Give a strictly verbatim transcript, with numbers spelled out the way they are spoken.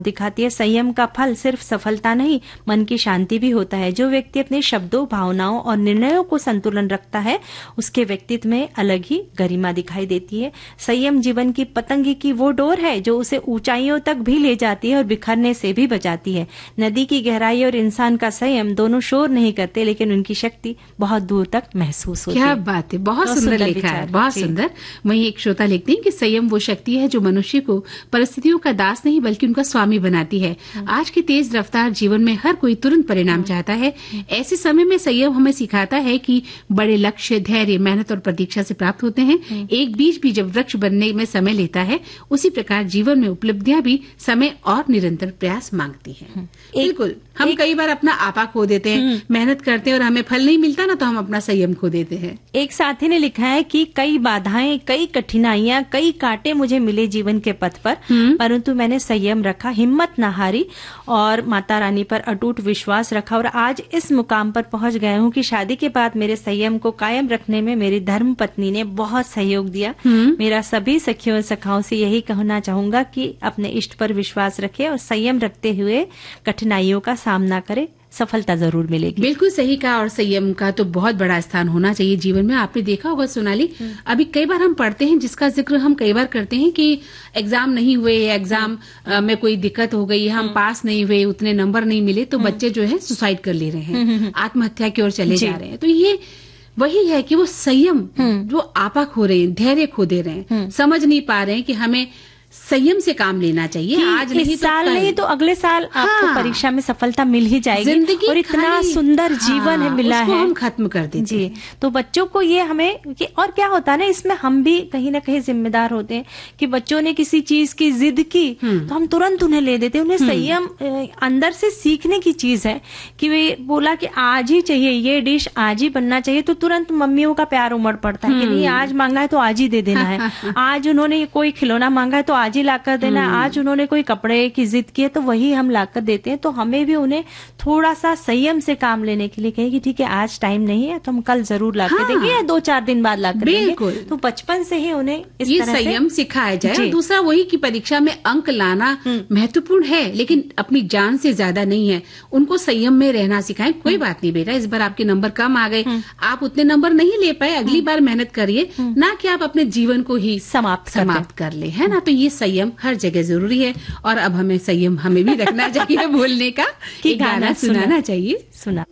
दिखाती है। संयम का फल सिर्फ सफलता नहीं, मन की शांति भी होता है। जो व्यक्ति अपने शब्दों, भावनाओं और निर्णयों को संतुलन रखता है, उसके व्यक्तित्व में अलग ही गरिमा दिखाई देती है। संयम जीवन की पतंग की वो डोर है जो उसे ऊंचाइयों तक भी ले जाती है और बिखरने से भी बचाती है। नदी की गहराई और इंसान का संयम दोनों शोर नहीं करते, लेकिन उनकी शक्ति बहुत दूर तक महसूस होती है। क्या बात है, बहुत तो सुंदर लिखा है, बहुत सुंदर। वहीं एक श्रोता लिखते हैं कि संयम वो शक्ति है जो मनुष्य को परिस्थितियों का दास नहीं बल्कि उनका स्वामी बनाती है। आज की तेज रफ्तार जीवन में हर कोई तुरंत परिणाम चाहता है। ऐसे समय में संयम हमें सिखाता है कि बड़े लक्ष्य धैर्य, मेहनत और प्रतीक्षा से प्राप्त होते हैं। एक बीज भी जब वृक्ष बनने में समय लेता है, उसी प्रकार जीवन में उपलब्धियां भी समय और निरंतर प्रयास मांगती हैं। बिल्कुल, हम एक, कई बार अपना आपा खो देते हैं, मेहनत करते हैं और हमें फल नहीं मिलता ना, तो हम अपना संयम खो देते हैं। एक साथी ने लिखा है कि कई बाधाएं, कई कठिनाइयां, कई कांटे मुझे मिले जीवन के पथ पर, परंतु मैंने संयम रखा, हिम्मत न हारी और माता रानी पर अटूट विश्वास रखा और आज इस मुकाम पर पहुंच गया हूं कि शादी के बाद मेरे संयम को कायम रखने में मेरी धर्म पत्नी ने बहुत सहयोग दिया। मेरा सभी सखियों और सखाओं से यही कहना चाहूंगा कि अपने इष्ट पर विश्वास रखें और संयम रखते हुए कठिनाइयों का सामना करें, सफलता जरूर मिलेगी। बिल्कुल सही कहा। और संयम का तो बहुत बड़ा स्थान होना चाहिए जीवन में। आपने देखा होगा सोनाली, अभी कई बार हम पढ़ते हैं, जिसका जिक्र हम कई बार करते हैं कि एग्जाम नहीं हुए, एग्जाम में कोई दिक्कत हो गई, हम पास नहीं हुए, उतने नंबर नहीं मिले, तो बच्चे जो है सुसाइड कर ले रहे हैं, आत्महत्या की ओर चले जा रहे हैं। तो ये वही है कि वो संयम जो आपा खो रहे हैं, धैर्य खो दे रहे हैं, समझ नहीं पा रहे हैं कि हमें संयम से काम लेना चाहिए। आज नहीं, इस साल नहीं तो अगले साल हाँ, आपको परीक्षा में सफलता मिल ही जाएगी और इतना सुंदर जीवन है मिला उसको है, हम खत्म कर देते जी। तो बच्चों को ये हमें कि, और क्या होता है ना, इसमें हम भी कहीं ना कहीं जिम्मेदार होते हैं कि बच्चों ने किसी चीज की जिद की तो हम तुरंत उन्हें ले देते हैं। उन्हें संयम अंदर से सीखने की चीज है कि वे बोला कि आज ही चाहिए, ये डिश आज ही बनना चाहिए, तो तुरंत मम्मियों का प्यार उमड़ पड़ता है कि नहीं, आज मांगा है तो आज ही दे देना है, आज उन्होंने कोई खिलौना मांगा है तो आज ही लाकर देना, आज उन्होंने कोई कपड़े की जिद की है तो वही हम लाकर देते हैं। तो हमें भी उन्हें थोड़ा सा संयम से काम लेने के लिए कहें कि ठीक है, आज टाइम नहीं है तो हम कल जरूर लाकर हाँ, देंगे या दो चार दिन बाद लाकर देंगे। तो बचपन से ही उन्हें इस ये तरह संयम सिखाया जाए। दूसरा वही कि परीक्षा में अंक लाना महत्वपूर्ण है, लेकिन अपनी जान से ज्यादा नहीं है। उनको संयम में रहना सिखाएं। कोई बात नहीं बेटा, इस बार आपके नंबर कम आ गए, आप उतने नंबर नहीं ले पाए, अगली बार मेहनत करिए, ना कि आप अपने जीवन को ही समाप्त समाप्त कर ले, है ना। तो ये संयम हर जगह जरूरी है। और अब हमें संयम हमें भी रखना चाहिए, बोलने का, कि गाना सुनाना चाहिए। सुना